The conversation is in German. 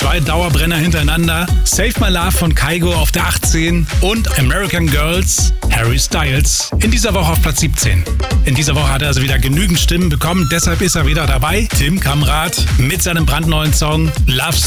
2 Dauerbrenner hintereinander. Save My Love von Kygo auf der 18 und American Girls, Harry Styles, in dieser Woche auf Platz 17. In dieser Woche hat er also wieder genügend Stimmen bekommen, deshalb ist er wieder dabei. Tim Kamrath mit seinem brandneuen Song Love